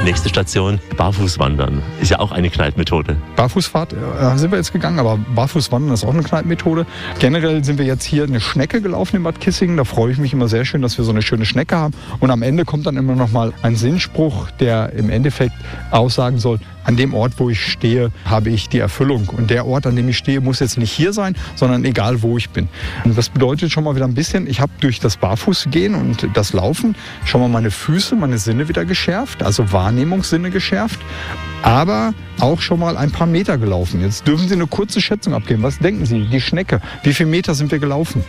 Nächste Station, Barfußwandern. Ist ja auch eine Kneippmethode. Barfußfahrt sind wir jetzt gegangen, aber Barfußwandern ist auch eine Kneippmethode. Generell sind wir jetzt hier eine Schnecke gelaufen in Bad Kissingen. Da freue ich mich immer sehr schön, dass wir so eine schöne Schnecke haben. Und am Ende kommt dann immer noch mal ein Sinnspruch, der im Endeffekt aussagen soll, an dem Ort, wo ich stehe, habe ich die Erfüllung. Und der Ort, an dem ich stehe, muss jetzt nicht hier sein, sondern egal, wo ich bin. Und das bedeutet schon mal wieder ein bisschen, ich habe durch das Barfußgehen und das Laufen schon mal meine Füße, meine Sinne wieder geschärft, also Wahrnehmungssinne geschärft, aber auch schon mal ein paar Meter gelaufen. Jetzt dürfen Sie eine kurze Schätzung abgeben. Was denken Sie? Die Schnecke. Wie viele Meter sind wir gelaufen?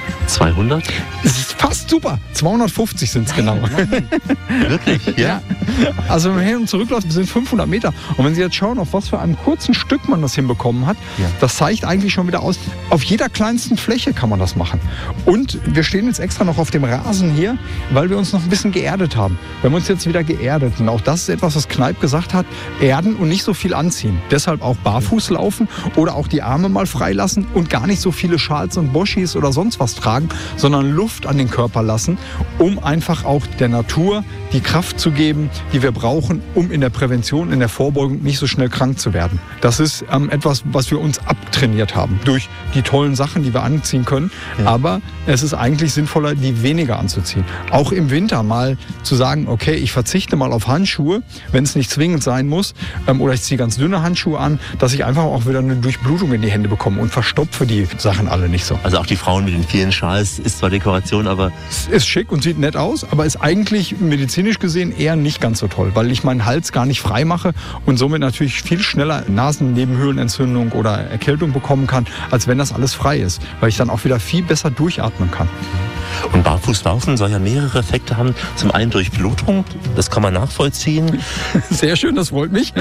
200? Das ist fast super. 250 sind es genau. Wirklich? Ja. Also wenn man hin und zurückläuft, sind 500 Meter. Und wenn Sie jetzt schauen, auf was für einem kurzen Stück man das hinbekommen hat, das zeigt eigentlich schon wieder aus, auf jeder kleinsten Fläche kann man das machen. Und wir stehen jetzt extra noch auf dem Rasen hier, weil wir uns noch ein bisschen geerdet haben. Wir haben uns jetzt wieder geerdet. Und auch das ist etwas, was Kneipp gesagt hat, erden und nicht so viel anziehen. Deshalb auch barfuß laufen oder auch die Arme mal freilassen und gar nicht so viele Schals und Boschis oder sonst was tragen, sondern Luft an den Körper lassen, um einfach auch der Natur die Kraft zu geben, die wir brauchen, um in der Prävention, in der Vorbeugung nicht so schnell krank zu werden. Das ist etwas, was wir uns abtrainiert haben durch die tollen Sachen, die wir anziehen können. Ja. Aber es ist eigentlich sinnvoller, die weniger anzuziehen. Auch im Winter mal zu sagen, okay, ich verzichte mal auf Handschuhe, wenn es nicht zwingend sein muss, oder ich ziehe ganz dünne Handschuhe an, dass ich einfach auch wieder eine Durchblutung in die Hände bekomme und verstopfe die Sachen alle nicht so. Also auch die Frauen mit den vielen Schals ist zwar Dekoration, aber... Es ist schick und sieht nett aus, aber ist eigentlich medizinisch gesehen eher nicht ganz so toll, weil ich meinen Hals gar nicht frei mache und somit natürlich viel schneller Nasennebenhöhlenentzündung oder Erkältung bekommen kann, als wenn das alles frei ist, weil ich dann auch wieder viel besser durchatmen kann. Und Barfußlaufen soll ja mehrere Effekte haben. Zum einen Durchblutung, das kann man nachvollziehen. Sehr schön, das freut mich.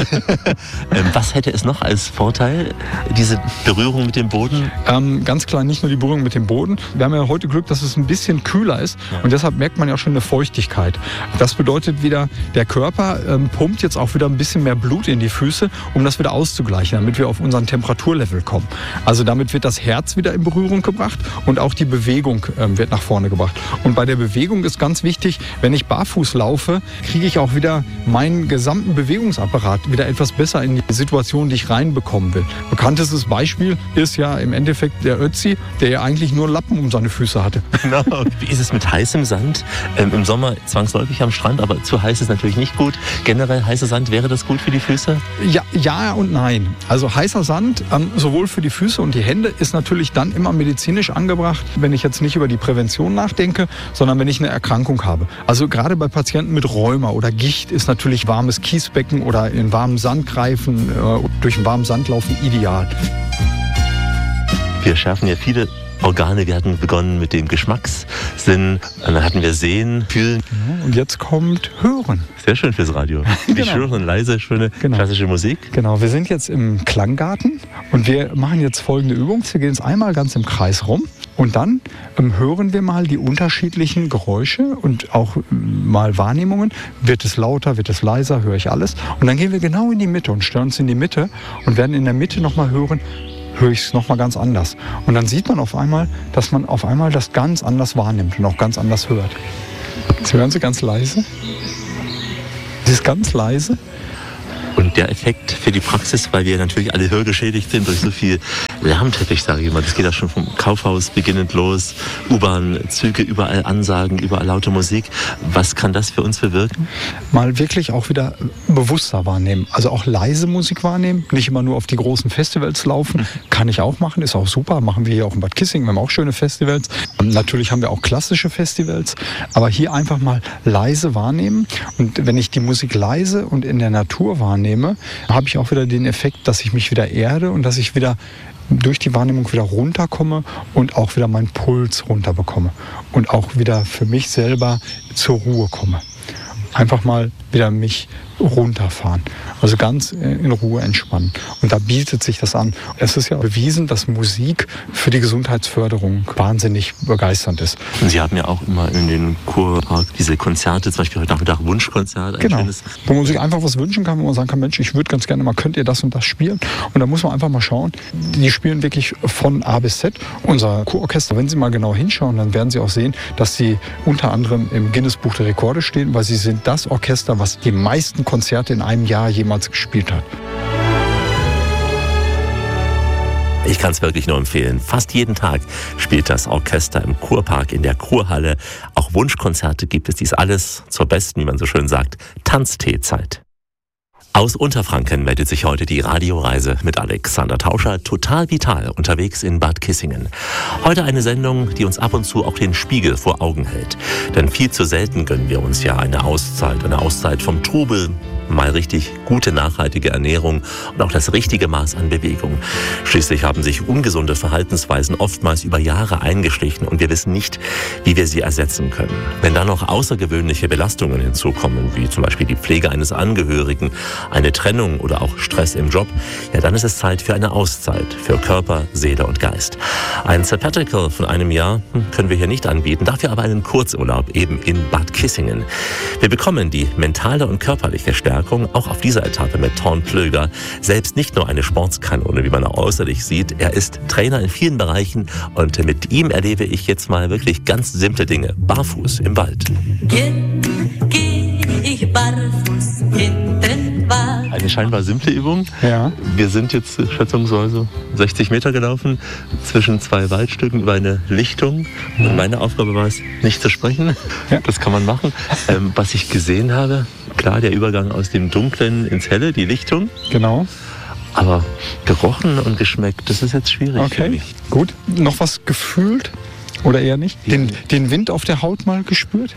Was hätte es noch als Vorteil, diese Berührung mit dem Boden? Ganz klar, nicht nur die Berührung mit dem Boden. Wir haben ja heute Glück, dass es ein bisschen kühler ist und deshalb merkt man ja schon eine Feuchtigkeit. Das bedeutet wieder, der Körper pumpt jetzt auch wieder ein bisschen mehr Blut in die Füße, um das wieder auszugleichen, damit wir auf unseren Temperaturlevel kommen. Also damit wird das Herz wieder in Berührung gebracht und auch die Bewegung wird nach vorne gebracht. Und bei der Bewegung ist ganz wichtig, wenn ich barfuß laufe, kriege ich auch wieder meinen gesamten Bewegungsapparat wieder etwas besser in die Situation, die ich reinbekommen will. Bekanntestes Beispiel ist ja im Endeffekt der Ötzi, der ja eigentlich nur Lappen um seine Füße hatte. Genau. Wie ist es mit heißem Sand? Im Sommer zwangsläufig am Strand, aber zu heiß ist natürlich nicht gut. Generell heißer Sand, wäre das gut für die Füße? Ja und nein. Also heißer Sand, sowohl für die Füße und die Hände, ist natürlich dann immer medizinisch angebracht, wenn ich jetzt nicht über die Prävention nachdenke, sondern wenn ich eine Erkrankung habe. Also gerade bei Patienten mit Rheuma oder Gicht ist natürlich warmes Kiesbecken oder in warmen Sand greifen, durch den warmen Sand laufen ideal. Wir schärfen ja viele Organe. Wir hatten begonnen mit dem Geschmackssinn, dann hatten wir Sehen, Fühlen. Und jetzt kommt Hören. Sehr schön fürs Radio. Wie schön und leise, schöne klassische Musik. Genau, wir sind jetzt im Klanggarten und wir machen jetzt folgende Übung. Wir gehen jetzt einmal ganz im Kreis rum und dann hören wir mal die unterschiedlichen Geräusche und auch mal Wahrnehmungen. Wird es lauter, wird es leiser, höre ich alles. Und dann gehen wir genau in die Mitte und stellen uns in die Mitte und werden in der Mitte nochmal hören, höre ich es nochmal ganz anders. Und dann sieht man auf einmal, dass man auf einmal das ganz anders wahrnimmt und auch ganz anders hört. Jetzt hören Sie ganz leise. Es ist ganz leise. Und der Effekt für die Praxis, weil wir natürlich alle hörgeschädigt sind durch so viel Lärmteppich, sage ich mal. Das geht ja schon vom Kaufhaus beginnend los, U-Bahn, Züge, überall Ansagen, überall laute Musik. Was kann das für uns bewirken? Mal wirklich auch wieder bewusster wahrnehmen. Also auch leise Musik wahrnehmen, nicht immer nur auf die großen Festivals laufen. Kann ich auch machen, ist auch super. Machen wir hier auch in Bad Kissingen, wir haben auch schöne Festivals. Natürlich haben wir auch klassische Festivals, aber hier einfach mal leise wahrnehmen. Und wenn ich die Musik leise und in der Natur wahrnehme, habe ich auch wieder den Effekt, dass ich mich wieder erde und dass ich wieder durch die Wahrnehmung wieder runterkomme und auch wieder meinen Puls runterbekomme und auch wieder für mich selber zur Ruhe komme. Einfach mal wieder mich runterfahren. Also ganz in Ruhe entspannen. Und da bietet sich das an. Es ist ja bewiesen, dass Musik für die Gesundheitsförderung wahnsinnig begeisternd ist. Und Sie haben ja auch immer in den Kurpark diese Konzerte, zum Beispiel heute Nachmittag Wunschkonzert. Genau, wo man sich einfach was wünschen kann, wo man sagen kann, Mensch, ich würde ganz gerne mal, könnt ihr das und das spielen? Und da muss man einfach mal schauen. Die spielen wirklich von A bis Z. Unser Kurorchester, wenn Sie mal genau hinschauen, dann werden Sie auch sehen, dass sie unter anderem im Guinness-Buch der Rekorde stehen, weil sie sind das Orchester, was die meisten Konzerte in einem Jahr jemals gespielt hat. Ich kann es wirklich nur empfehlen. Fast jeden Tag spielt das Orchester im Kurpark in der Kurhalle. Auch Wunschkonzerte gibt es. Dies alles zur besten, wie man so schön sagt, Tanzteezeit. Aus Unterfranken meldet sich heute die Radioreise mit Alexander Tauscher, total vital, unterwegs in Bad Kissingen. Heute eine Sendung, die uns ab und zu auch den Spiegel vor Augen hält. Denn viel zu selten gönnen wir uns ja eine Auszeit vom Trubel, mal richtig gute, nachhaltige Ernährung und auch das richtige Maß an Bewegung. Schließlich haben sich ungesunde Verhaltensweisen oftmals über Jahre eingeschlichen und wir wissen nicht, wie wir sie ersetzen können. Wenn dann noch außergewöhnliche Belastungen hinzukommen, wie zum Beispiel die Pflege eines Angehörigen, eine Trennung oder auch Stress im Job, ja, dann ist es Zeit für eine Auszeit, für Körper, Seele und Geist. Ein Sabbatical von einem Jahr können wir hier nicht anbieten, dafür aber einen Kurzurlaub eben in Bad Kissingen. Wir bekommen die mentale und körperliche Stärkung auch auf dieser Etappe mit Ton Plöger. Selbst nicht nur eine Sportskanone, wie man auch äußerlich sieht. Er ist Trainer in vielen Bereichen und mit ihm erlebe ich jetzt mal wirklich ganz simple Dinge. Barfuß im Wald. Geh ich barfuß in den Wald. Eine scheinbar simple Übung. Ja. Wir sind jetzt schätzungsweise 60 Meter gelaufen, zwischen zwei Waldstücken über eine Lichtung. Und meine Aufgabe war es, nicht zu sprechen. Ja. Das kann man machen. Was ich gesehen habe, klar, der Übergang aus dem Dunklen ins Helle, die Lichtung. Genau. Aber gerochen und geschmeckt, das ist jetzt schwierig für Okay, mich. gut. Noch was gefühlt? Oder eher nicht? Den Wind auf der Haut mal gespürt?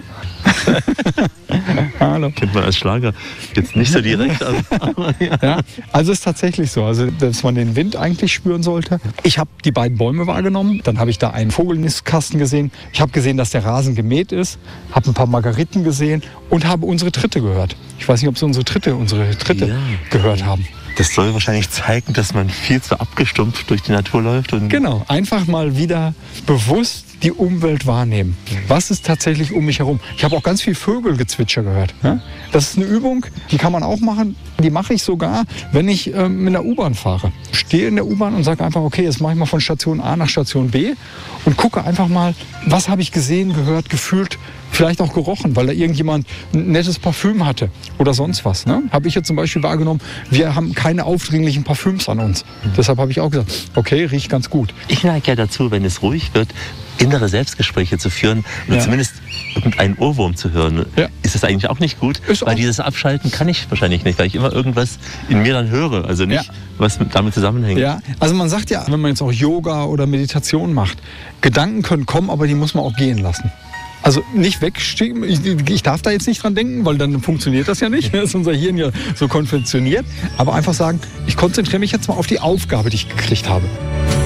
Hallo. Kennt man als Schlager jetzt nicht so direkt, aber ja. Ja, also es ist tatsächlich so, also dass man den Wind eigentlich spüren sollte. Ich habe die beiden Bäume wahrgenommen, dann habe ich da einen Vogelnistkasten gesehen. Ich habe gesehen, dass der Rasen gemäht ist, habe ein paar Margeriten gesehen und habe unsere Tritte gehört. Ich weiß nicht, ob Sie unsere Tritte Ja. gehört haben. Das soll wahrscheinlich zeigen, dass man viel zu abgestumpft durch die Natur läuft. Und Genau, einfach mal wieder bewusst die Umwelt wahrnehmen. Was ist tatsächlich um mich herum? Ich habe auch ganz viel Vögelgezwitscher gehört. Ja? Das ist eine Übung, die kann man auch machen. Die mache ich sogar, wenn ich mit der U-Bahn fahre. Stehe in der U-Bahn und sage einfach, okay, jetzt mache ich mal von Station A nach Station B und gucke einfach mal, was habe ich gesehen, gehört, gefühlt, vielleicht auch gerochen, weil da irgendjemand ein nettes Parfüm hatte oder sonst was. Ne? Habe ich jetzt zum Beispiel wahrgenommen, wir haben keine aufdringlichen Parfüms an uns. Deshalb habe ich auch gesagt, okay, riecht ganz gut. ich neige ja dazu, wenn es ruhig wird, innere Selbstgespräche zu führen oder Ja. zumindest irgendeinen Ohrwurm zu hören. Ja. Ist das eigentlich auch nicht gut? Ist Weil auch- dieses Abschalten kann ich wahrscheinlich nicht, weil ich immer irgendwas in mir dann höre. Also nicht, Ja. was damit zusammenhängt. Ja, also man sagt ja, wenn man jetzt auch Yoga oder Meditation macht, Gedanken können kommen, aber die muss man auch gehen lassen. Also nicht wegschieben, ich darf da jetzt nicht dran denken, weil dann funktioniert das ja nicht, ist unser Hirn ja so konventioniert. Aber einfach sagen, ich konzentriere mich jetzt mal auf die Aufgabe, die ich gekriegt habe.